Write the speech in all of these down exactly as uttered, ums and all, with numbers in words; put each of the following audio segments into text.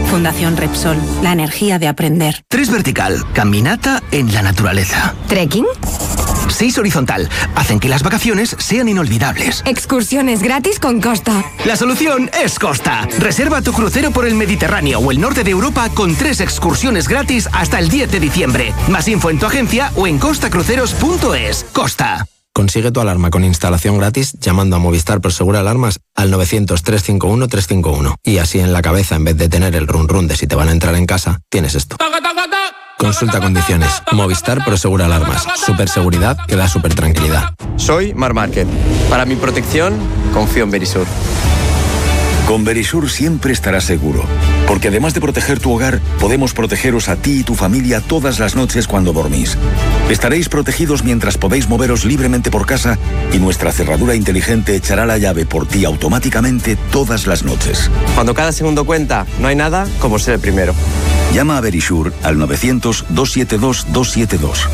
Fundación Repsol, la energía de aprender. tres vertical, caminata en la naturaleza. ¿Trekking? seis horizontal, hacen que las vacaciones sean inolvidables. Excursiones gratis con Costa. La solución es Costa. Reserva tu crucero por el Mediterráneo o el norte de Europa con tres excursiones gratis hasta el diez de diciembre. Más info en tu agencia o en costa cruceros punto es. Costa. Consigue tu alarma con instalación gratis llamando a Movistar Prosegura Alarmas al novecientos, trescientos cincuenta y uno, trescientos cincuenta y uno. Y así en la cabeza, en vez de tener el run run de si te van a entrar en casa, tienes esto. Consulta condiciones. Movistar Prosegura Alarmas. Superseguridad que da super tranquilidad. Soy Mar Márquez. Para mi protección, confío en Verisur. Con Verisur siempre estarás seguro, porque además de proteger tu hogar, podemos protegeros a ti y tu familia todas las noches cuando dormís. Estaréis protegidos mientras podéis moveros libremente por casa y nuestra cerradura inteligente echará la llave por ti automáticamente todas las noches. Cuando cada segundo cuenta, no hay nada como ser el primero. Llama a Verisur al novecientos, doscientos setenta y dos, doscientos setenta y dos.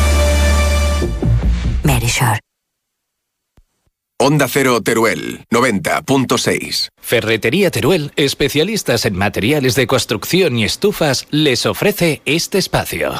Verisur. Onda Cero Teruel, noventa punto seis. Ferretería Teruel, especialistas en materiales de construcción y estufas, les ofrece este espacio.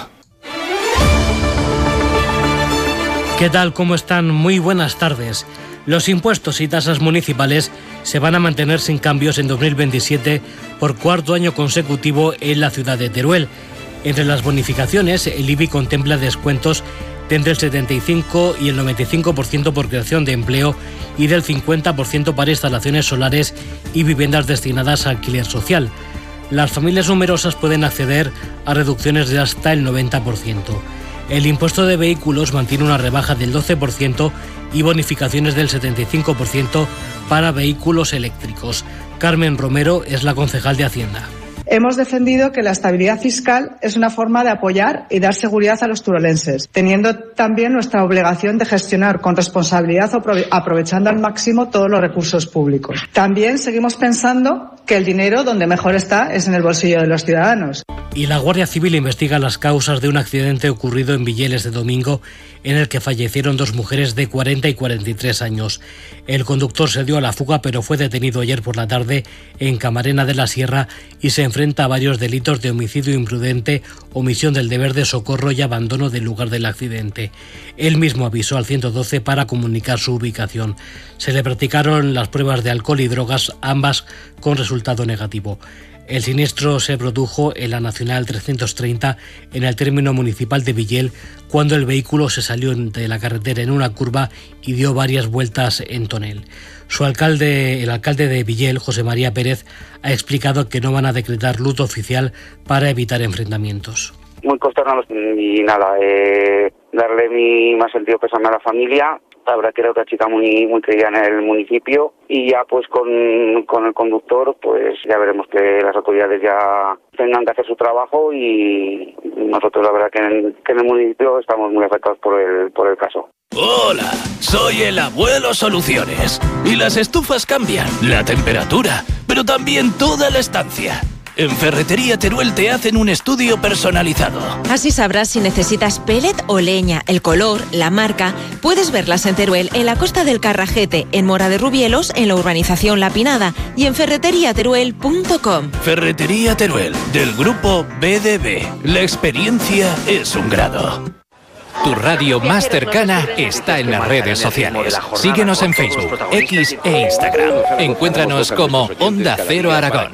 ¿Qué tal? ¿Cómo están? Muy buenas tardes. Los impuestos y tasas municipales se van a mantener sin cambios en dos mil veintisiete por cuarto año consecutivo en la ciudad de Teruel. Entre las bonificaciones, el I B I contempla descuentos de entre el setenta y cinco y el noventa y cinco por ciento por creación de empleo y del cincuenta por ciento para instalaciones solares y viviendas destinadas a alquiler social. Las familias numerosas pueden acceder a reducciones de hasta el noventa por ciento. El impuesto de vehículos mantiene una rebaja del doce por ciento y bonificaciones del setenta y cinco por ciento para vehículos eléctricos. Carmen Romero es la concejal de Hacienda. Hemos defendido que la estabilidad fiscal es una forma de apoyar y dar seguridad a los turolenses, teniendo también nuestra obligación de gestionar con responsabilidad aprovechando al máximo todos los recursos públicos. También seguimos pensando que el dinero donde mejor está es en el bolsillo de los ciudadanos. Y la Guardia Civil investiga las causas de un accidente ocurrido en Villel de domingo en el que fallecieron dos mujeres de cuarenta y cuarenta y tres años. El conductor se dio a la fuga pero fue detenido ayer por la tarde en Camarena de la Sierra y se enfrenta a varios delitos de homicidio imprudente, omisión del deber de socorro y abandono del lugar del accidente. Él mismo avisó al ciento doce para comunicar su ubicación. Se le practicaron las pruebas de alcohol y drogas, ambas con resultado negativo. El siniestro se produjo en la Nacional trescientos treinta en el término municipal de Villel cuando el vehículo se salió de la carretera en una curva y dio varias vueltas en tonel. Su alcalde, el alcalde de Villel, José María Pérez, ha explicado que no van a decretar luto oficial para evitar enfrentamientos. Muy consternados y nada, eh, darle mi más sentido pésame a la familia. La verdad que era otra chica muy muy querida en el municipio y ya pues con, con el conductor pues ya veremos que las autoridades ya tengan que hacer su trabajo y nosotros la verdad que en, que en el municipio estamos muy afectados por el, por el caso. Hola, soy el Abuelo Soluciones y las estufas cambian la temperatura, pero también toda la estancia. En Ferretería Teruel te hacen un estudio personalizado. Así sabrás si necesitas pellet o leña, el color, la marca. Puedes verlas en Teruel, en la Costa del Carrajete, en Mora de Rubielos, en la urbanización La Pinada y en ferretería teruel punto com. Ferretería Teruel, del grupo B D B. La experiencia es un grado. Tu radio más cercana está en las redes sociales. Síguenos en Facebook, X e Instagram. Encuéntranos como Onda Cero Aragón.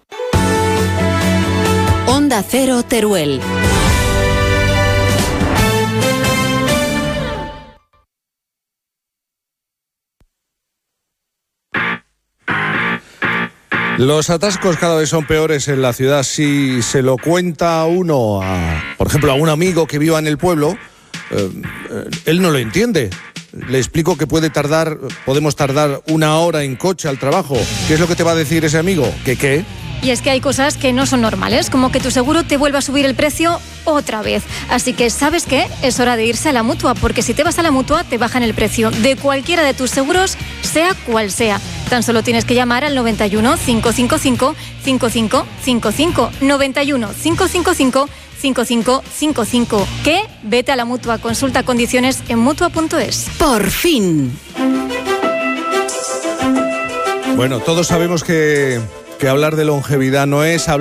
Onda Cero Teruel. Los atascos cada vez son peores en la ciudad. Si se lo cuenta uno, a, por ejemplo, a un amigo que viva en el pueblo, eh, eh, él no lo entiende. Le explico que puede tardar, podemos tardar una hora en coche al trabajo. ¿Qué es lo que te va a decir ese amigo? ¿Que qué? Y es que hay cosas que no son normales, como que tu seguro te vuelva a subir el precio otra vez. Así que, ¿sabes qué? Es hora de irse a la Mutua, porque si te vas a la Mutua, te bajan el precio de cualquiera de tus seguros, sea cual sea. Tan solo tienes que llamar al noventa y uno, cinco cinco cinco, cinco cinco cinco cinco, noventa y uno, cinco cinco cinco, cinco cinco cinco cinco. ¿Qué? Vete a la Mutua, consulta condiciones en mutua punto es. Por fin. Bueno, todos sabemos que, que hablar de longevidad no es hablar